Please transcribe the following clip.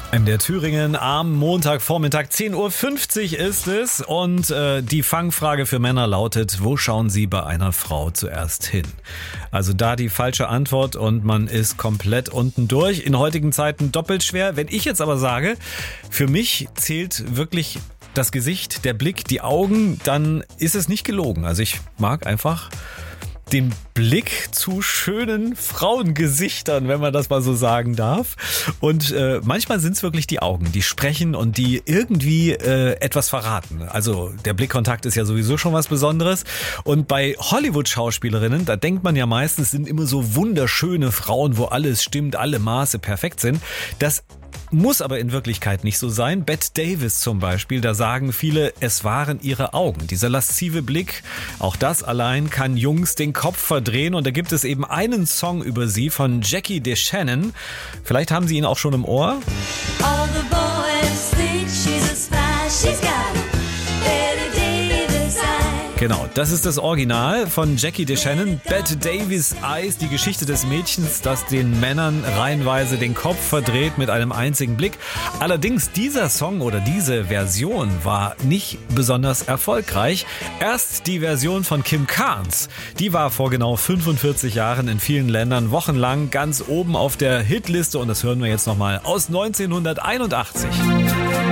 MDR Thüringen am Montagvormittag, 10.50 Uhr ist es und die Fangfrage für Männer lautet, wo schauen Sie bei einer Frau zuerst hin? Also da die falsche Antwort und man ist komplett unten durch. In heutigen Zeiten doppelt schwer. Wenn ich jetzt aber sage, für mich zählt wirklich das Gesicht, der Blick, die Augen, dann ist es nicht gelogen. Also ich mag einfach den Blick zu schönen Frauengesichtern, wenn man das mal so sagen darf. Und manchmal sind es wirklich die Augen, die sprechen und die irgendwie etwas verraten. Also der Blickkontakt ist ja sowieso schon was Besonderes. Und bei Hollywood-Schauspielerinnen, da denkt man ja meistens, sind immer so wunderschöne Frauen, wo alles stimmt, alle Maße perfekt sind. Das muss aber in Wirklichkeit nicht so sein. Bette Davis zum Beispiel, da sagen viele, es waren ihre Augen. Dieser laszive Blick, auch das allein kann Jungs den Kopf verdrehen. Und da gibt es eben einen Song über sie von Jackie DeShannon. Vielleicht haben Sie ihn auch schon im Ohr. All the boys think she's a spy, she's got Bette Davis eyes. Genau, das ist das Original von Jackie DeShannon. Bette Davis Eyes, die Geschichte des Mädchens, das den Männern reihenweise den Kopf verdreht mit einem einzigen Blick. Allerdings dieser Song oder diese Version war nicht besonders erfolgreich. Erst die Version von Kim Carnes, die war vor genau 45 Jahren in vielen Ländern wochenlang ganz oben auf der Hitliste und das hören wir jetzt nochmal aus 1981.